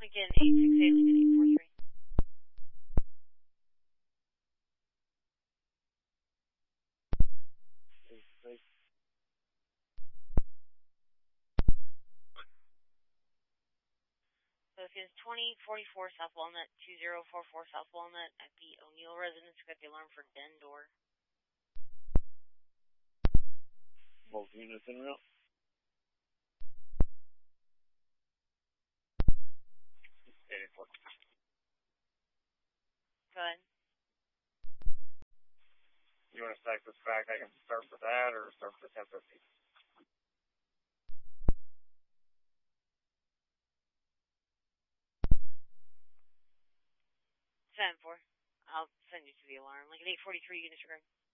Lincoln 868, Lincoln 843. So this is 2044 South Walnut, 2044 South Walnut at the O'Neill residence. Got the alarm for den door. Both units en route. Go ahead. You want to stack this back? I can start with that or start with the 1050. 7-4. I'll send you to the alarm. Lincoln 843, units regard.